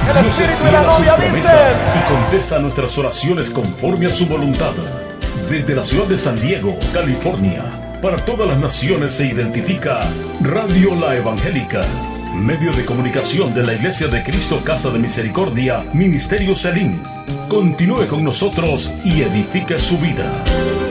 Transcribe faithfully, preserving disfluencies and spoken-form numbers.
El Espíritu y la novia dicen. Y contesta nuestras oraciones conforme a su voluntad. Desde la ciudad de San Diego, California, para todas las naciones se identifica Radio La Evangélica, medio de comunicación de la Iglesia de Cristo Casa de Misericordia, Ministerio Selim. Continúe con nosotros y edifique su vida.